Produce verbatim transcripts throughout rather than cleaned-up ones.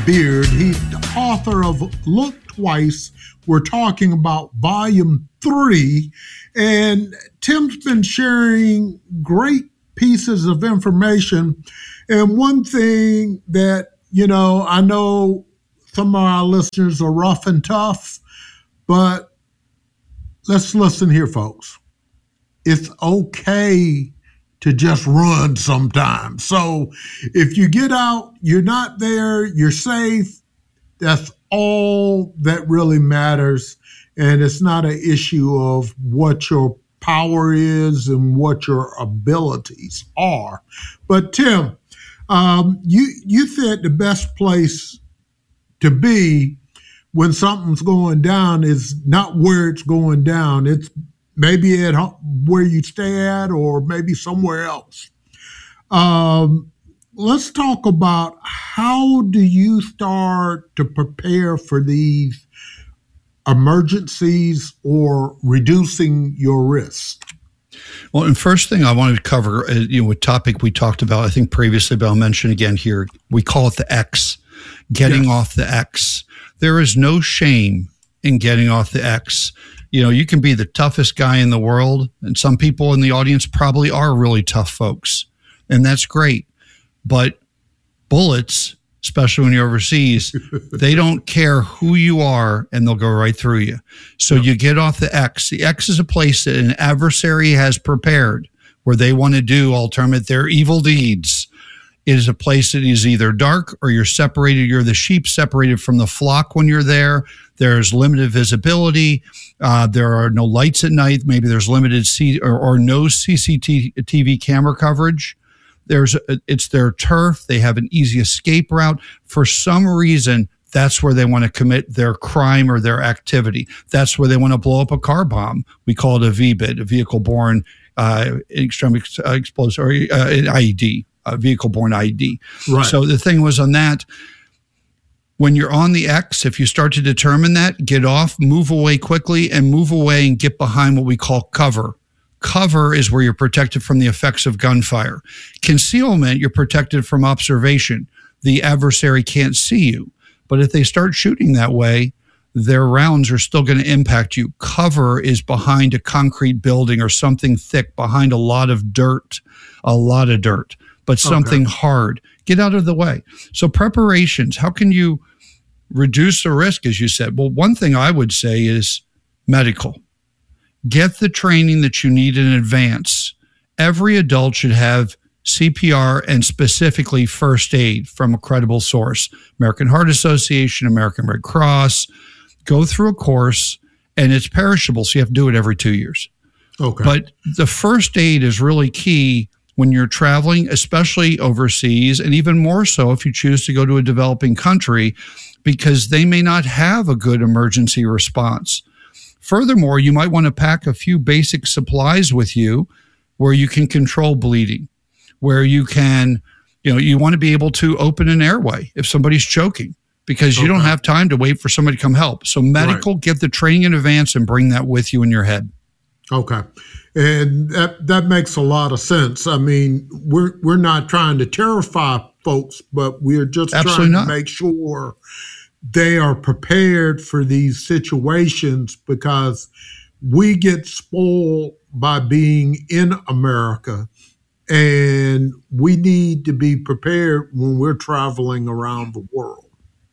Beard. He's the author of Look Twice. We're talking about volume three. And Tim's been sharing great pieces of information. And one thing that, you know, I know some of our listeners are rough and tough, but let's listen here, folks. It's okay to just run sometimes. So if you get out, you're not there, you're safe, that's all that really matters. And it's not an issue of what your power is and what your abilities are. But Tim, um, you, you said the best place to be when something's going down is not where it's going down. It's maybe at home, where you stay at, or maybe somewhere else. Um, let's talk about how do you start to prepare for these emergencies or reducing your risk? Well, and first thing I wanted to cover, uh, you know, a topic we talked about, I think previously, but I'll mention again here, we call it the X, getting yes. off the X. There is no shame in getting off the X. You know, you can be the toughest guy in the world, and some people in the audience probably are really tough folks, and that's great. But bullets, especially when you're overseas, they don't care who you are, and they'll go right through you. So yep. you get off the X. The X is a place that an adversary has prepared where they want to do ultimate their evil deeds. It is a place that is either dark or you're separated. You're the sheep separated from the flock when you're there. There's limited visibility. Uh, there are no lights at night. Maybe there's limited C or, or no C C T V camera coverage. There's a, it's their turf. They have an easy escape route. For some reason, that's where they want to commit their crime or their activity. That's where they want to blow up a car bomb. We call it a V B I D, a vehicle-borne uh, extreme ex- uh, explosive, or uh, an I E D. A vehicle-borne I E D. Right. So the thing was on that, when you're on the X, if you start to determine that, get off, move away quickly, and move away and get behind what we call cover. Cover is where you're protected from the effects of gunfire. Concealment, you're protected from observation. The adversary can't see you. But if they start shooting that way, their rounds are still going to impact you. Cover is behind a concrete building or something thick, behind a lot of dirt, a lot of dirt. But something okay. hard. Get out of the way. So preparations, how can you reduce the risk, as you said? Well, one thing I would say is medical. Get the training that you need in advance. Every adult should have C P R and specifically first aid from a credible source. American Heart Association, American Red Cross. Go through a course, and it's perishable, so you have to do it every two years. Okay. But the first aid is really key when you're traveling, especially overseas, and even more so if you choose to go to a developing country, because they may not have a good emergency response. Furthermore, you might want to pack a few basic supplies with you where you can control bleeding, where you can, you know, you want to be able to open an airway if somebody's choking, because you okay. don't have time to wait for somebody to come help. So medical, right. get the training in advance and bring that with you in your head. Okay. And that, that makes a lot of sense. I mean, we're we're not trying to terrify folks, but we're just Absolutely trying not. to make sure they are prepared for these situations, because we get spoiled by being in America, and we need to be prepared when we're traveling around the world.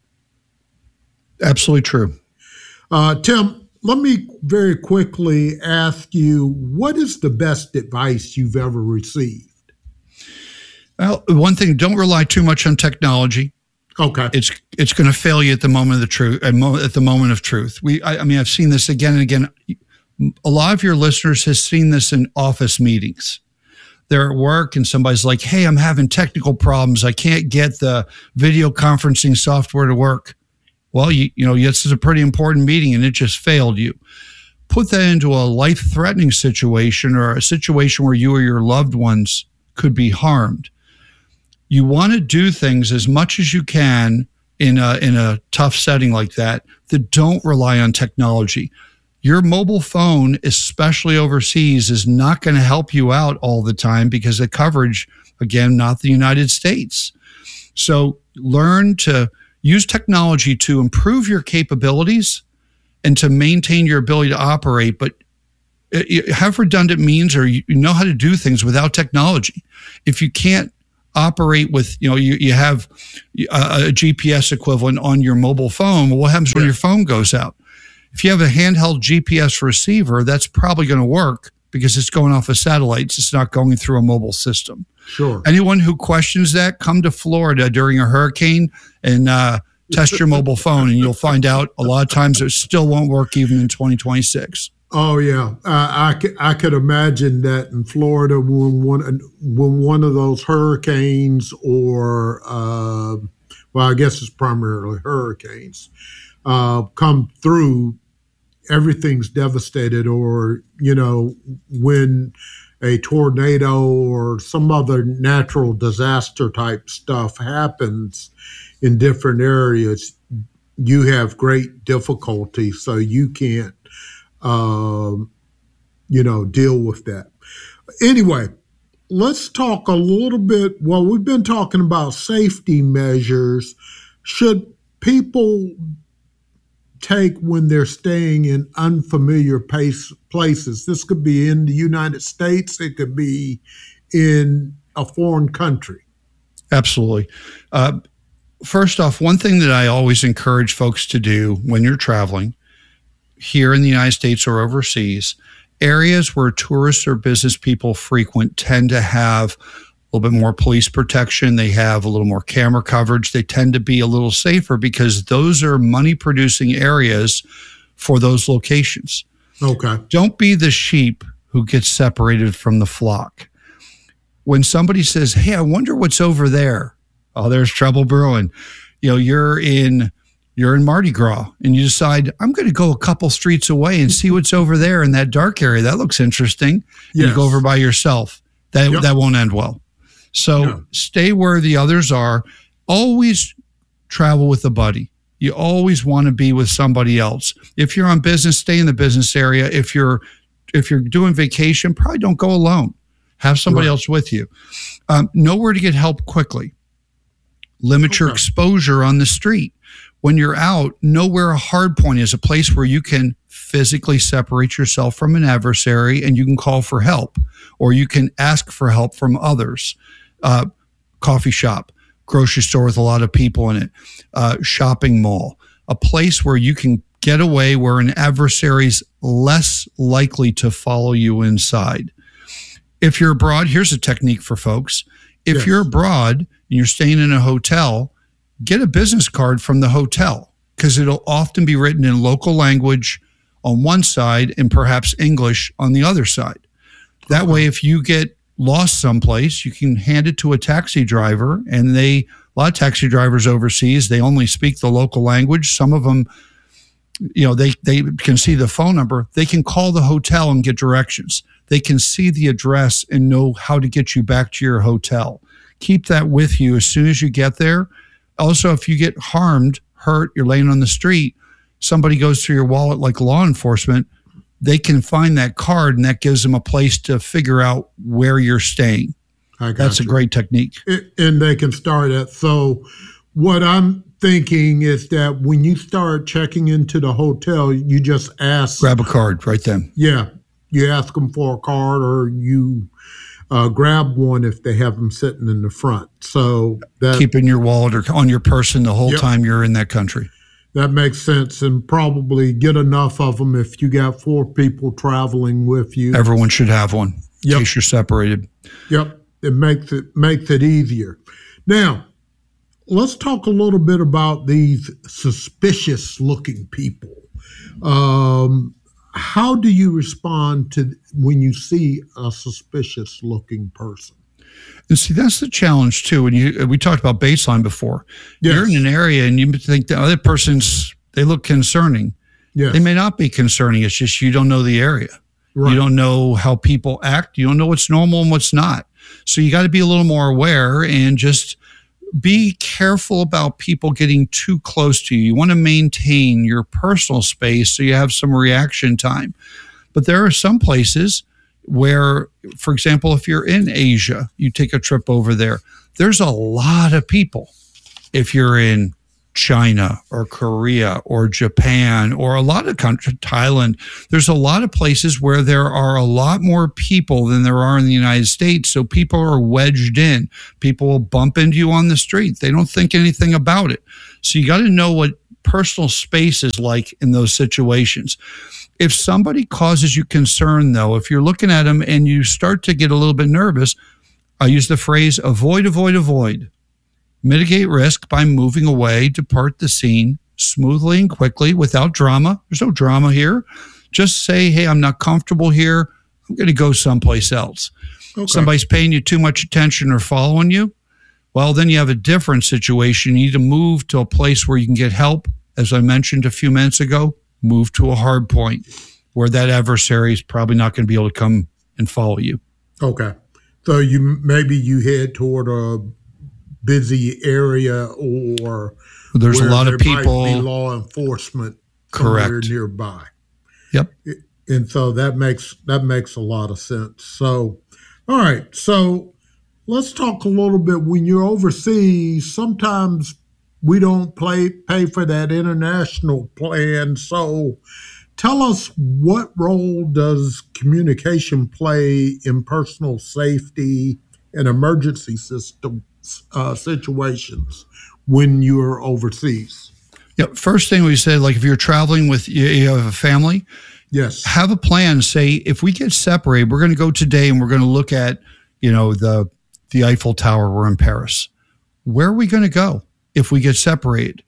Absolutely true. Uh, Tim, let me very quickly ask you, what is the best advice you've ever received? Well, one thing, don't rely too much on technology. Okay. It's it's going to fail you at the moment of the truth. At the moment of truth, we. I, I mean, I've seen this again and again. A lot of your listeners has seen this in office meetings. They're at work and somebody's like, "Hey, I'm having technical problems. I can't get the video conferencing software to work." Well, you you know, this is a pretty important meeting and it just failed you. Put that into a life-threatening situation or a situation where you or your loved ones could be harmed. You want to do things as much as you can in a, in a tough setting like that that don't rely on technology. Your mobile phone, especially overseas, is not going to help you out all the time because the coverage, again, not the United States. So learn to use technology to improve your capabilities and to maintain your ability to operate, but have redundant means, or you know how to do things without technology. If you can't operate with, you know, you, you have a, a G P S equivalent on your mobile phone, well, what happens when yeah. your phone goes out? If you have a handheld G P S receiver, that's probably going to work because it's going off of satellites. It's not going through a mobile system. Sure. Anyone who questions that, come to Florida during a hurricane and uh, test your mobile phone, and you'll find out a lot of times it still won't work even in twenty twenty-six. Oh yeah, uh, I, I could imagine that in Florida when one when one of those hurricanes, or uh, well, I guess it's primarily hurricanes, uh, come through, everything's devastated. Or you know, when a tornado or some other natural disaster type stuff happens in different areas, you have great difficulty, so you can't. Um, you know, deal with that. Anyway, let's talk a little bit. Well, we've been talking about safety measures. Should people take when they're staying in unfamiliar pace, places? This could be in the United States. It could be in a foreign country. Absolutely. Uh, first off, one thing that I always encourage folks to do when you're traveling here in the United States or overseas, areas where tourists or business people frequent tend to have a little bit more police protection. They have a little more camera coverage. They tend to be a little safer because those are money-producing areas for those locations. Okay. Don't be the sheep who gets separated from the flock. When somebody says, hey, I wonder what's over there. Oh, there's trouble brewing. You know, you're in... You're in Mardi Gras and you decide, I'm going to go a couple streets away and see what's over there in that dark area. That looks interesting. Yes. You go over by yourself. That yep. that won't end well. So yeah. stay where the others are. Always travel with a buddy. You always want to be with somebody else. If you're on business, stay in the business area. If you're if you're doing vacation, probably don't go alone. Have somebody right. else with you. Um, know where to get help quickly. Limit okay. your exposure on the street. When you're out, know where a hard point is, a place where you can physically separate yourself from an adversary and you can call for help, or you can ask for help from others. Uh, coffee shop, grocery store with a lot of people in it, uh, shopping mall, a place where you can get away where an adversary's less likely to follow you inside. If you're abroad, here's a technique for folks. If yes. you're abroad and you're staying in a hotel, get a business card from the hotel, because it'll often be written in local language on one side and perhaps English on the other side. That way, if you get lost someplace, you can hand it to a taxi driver, and they, a lot of taxi drivers overseas, they only speak the local language. Some of them, you know, they, they can see the phone number. They can call the hotel and get directions. They can see the address and know how to get you back to your hotel. Keep that with you as soon as you get there. Also, if you get harmed, hurt, you're laying on the street, somebody goes through your wallet like law enforcement, they can find that card, and that gives them a place to figure out where you're staying. I got That's you. a great technique. And they can start at, so what I'm thinking is that when you start checking into the hotel, you just ask. Grab a card right then. Yeah. You ask them for a card, or you Uh, grab one if they have them sitting in the front. So that keep in your wallet or on your person the whole yep. time you're in that country. That makes sense, and probably get enough of them if you got four people traveling with you. Everyone should have one in yep. case you're separated. Yep, it makes it makes it easier. Now, let's talk a little bit about these suspicious-looking people. Um, How do you respond to when you see a suspicious-looking person? And see, that's the challenge too. And you, we talked about baseline before. Yes. You're in an area and you think the other person's, they look concerning. Yes. They may not be concerning. It's just you don't know the area. Right. You don't know how people act. You don't know what's normal and what's not. So you got to be a little more aware and just be careful about people getting too close to you. You want to maintain your personal space so you have some reaction time. But there are some places where, for example, if you're in Asia, you take a trip over there, there's a lot of people. If you're in China or Korea or Japan or a lot of countries, Thailand. There's a lot of places where there are a lot more people than there are in the United States. So people are wedged in. People will bump into you on the street. They don't think anything about it. So you got to know what personal space is like in those situations. If somebody causes you concern, though, if you're looking at them and you start to get a little bit nervous, I use the phrase avoid, avoid, avoid. Mitigate risk by moving away, depart the scene smoothly and quickly without drama. There's no drama here. Just say, hey, I'm not comfortable here. I'm going to go someplace else. Okay. Somebody's paying you too much attention or following you. Well, then you have a different situation. You need to move to a place where you can get help. As I mentioned a few minutes ago, move to a hard point where that adversary is probably not going to be able to come and follow you. Okay. So you maybe you head toward a busy area, or there's a lot of people, might be law enforcement correct nearby. Yep. And so that makes that makes a lot of sense. So, all right. So let's talk a little bit. When you're overseas, sometimes we don't play, pay for that international plan. So tell us, what role does communication play in personal safety and emergency system uh, situations when you're overseas? Yeah. First thing we said, like if you're traveling with, you, you have a family, yes, have a plan. Say, if we get separated, we're going to go today and we're going to look at, you know, the the Eiffel Tower. We're in Paris. Where are we going to go if we get separated?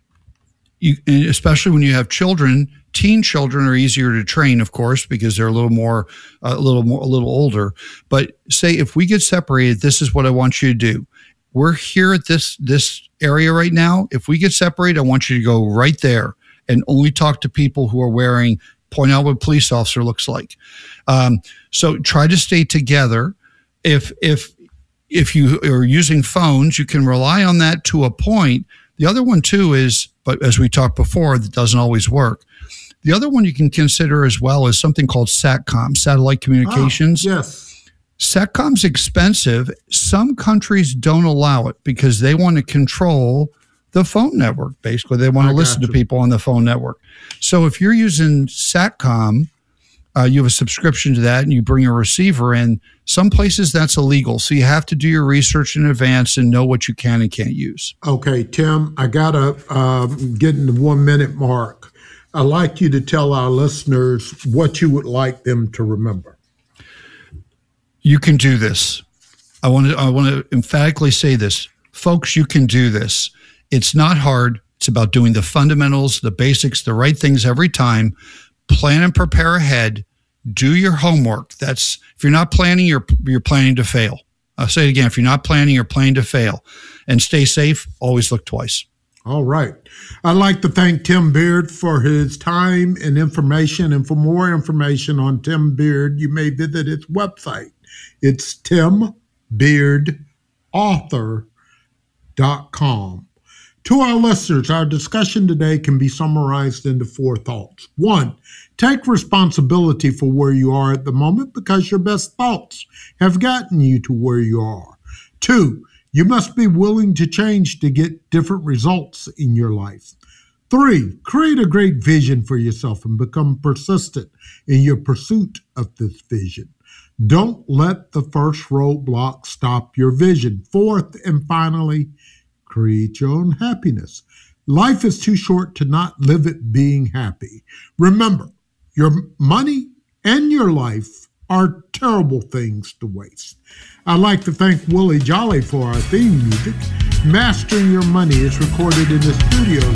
You, especially when you have children. Teen children are easier to train, of course, because they're a little more, a little more, a little older. But say, if we get separated, this is what I want you to do. We're here at this this area right now. If we get separated, I want you to go right there and only talk to people who are wearing. Point out what a police officer looks like. Um, so try to stay together. If if if you are using phones, you can rely on that to a point. The other one too is, but as we talked before, that doesn't always work. The other one you can consider as well is something called SATCOM, satellite communications. Oh, yes. SATCOM's expensive. Some countries don't allow it because they want to control the phone network. Basically, they want to listen to people on the phone network. So if you're using SATCOM, uh, you have a subscription to that and you bring a receiver in, some places that's illegal. So you have to do your research in advance and know what you can and can't use. Okay, Tim, I got to uh, get in the one minute mark. I'd like you to tell our listeners what you would like them to remember. You can do this. I want to, I want to emphatically say this. Folks, you can do this. It's not hard. It's about doing the fundamentals, the basics, the right things every time. Plan and prepare ahead. Do your homework. That's, if you're not planning, you're you're planning to fail. I'll say it again. If you're not planning, you're planning to fail. And stay safe. Always look twice. All right. I'd like to thank Tim Beard for his time and information. And for more information on Tim Beard, you may visit his website. It's tim beard author dot com. To our listeners, our discussion today can be summarized into four thoughts. One, take responsibility for where you are at the moment because your best thoughts have gotten you to where you are. Two, you must be willing to change to get different results in your life. Three, create a great vision for yourself and become persistent in your pursuit of this vision. Don't let the first roadblock stop your vision. Fourth, and finally, create your own happiness. Life is too short to not live it being happy. Remember, your money and your life are terrible things to waste. I'd like to thank Willie Jolly for our theme music. Mastering Your Money is recorded in the studios